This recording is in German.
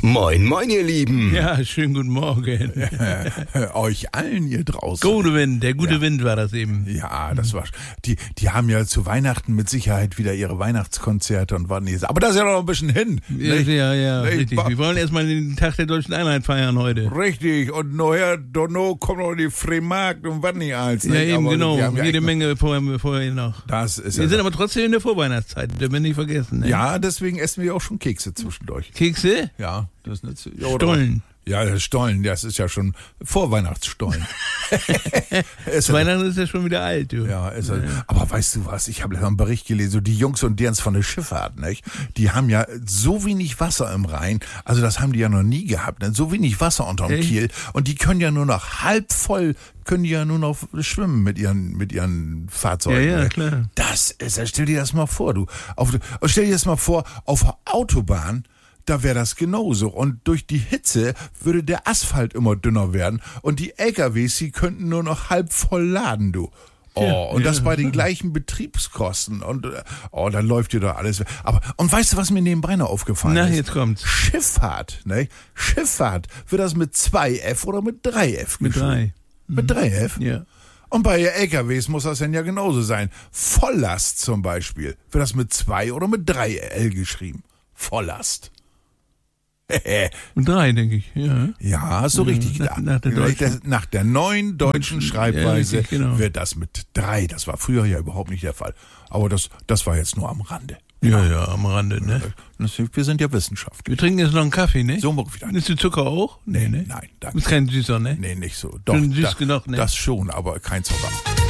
Moin, moin, ihr Lieben. Ja, schönen guten Morgen. Euch allen hier draußen. Gute Wind, der gute Wind war das eben. Ja, das war. Die haben ja zu Weihnachten mit Sicherheit wieder ihre Weihnachtskonzerte und warten jetzt. Aber das ist ja noch ein bisschen hin. Ja, richtig. Wir wollen erstmal den Tag der Deutschen Einheit feiern heute. Richtig. Und nachher, Donno, kommt noch die Freimarkt und was nicht alles. Ja, eben, aber genau. Ja Jede Menge vorher noch. Das ist Wir ja sind aber trotzdem in der Vorweihnachtszeit, dürfen wir nicht vergessen. Ne? Ja, deswegen essen wir auch schon Kekse zwischendurch. Kekse? Ja, das ist nicht so. Stollen. Ja, der Stollen, das ist ja schon Vorweihnachtsstollen. Weihnachten ist ja schon wieder alt, du. Ja, ist er. Aber weißt du was, ich habe einen Bericht gelesen, so die Jungs und derens von der Schifffahrt, nicht? Die haben ja so wenig Wasser im Rhein, also das haben die ja noch nie gehabt, ne? So wenig Wasser unterm Kiel und die können ja nur noch halb voll, können die ja nur noch schwimmen mit ihren Fahrzeugen. Ja, ne? klar. Das ist, stell dir das mal vor, du. Stell dir das mal vor, auf der Autobahn, da wäre das genauso. Und durch die Hitze würde der Asphalt immer dünner werden und die LKWs, die könnten nur noch halb voll laden, du. Das bei den gleichen Betriebskosten. Und dann läuft dir doch alles. Aber, und weißt du, was mir nebenbei noch aufgefallen ist? Na, jetzt kommt's. Schifffahrt, ne? Schifffahrt, wird das mit 2F oder mit 3F Mit geschrieben? 3. Mit 3F? Ja. Und bei LKWs muss das dann ja genauso sein. Volllast zum Beispiel. Wird das mit 2 oder mit 3L geschrieben? Volllast. Mit 3, denke ich, ja. Ja, hast du richtig gedacht. Nach der neuen deutschen Schreibweise richtig, genau. wird das mit 3. Das war früher ja überhaupt nicht der Fall. Aber das war jetzt nur am Rande. Ja, am Rande, ne? Wir sind ja Wissenschaftler. Wir trinken jetzt noch einen Kaffee, ne? So mal wieder. Nimmst du Zucker auch? Nee, ne? Nein, Du danke. bist kein Süßer, ne? Nee, nicht so. Doch, Schon süß genug, ne? Das schon, aber kein Zucker.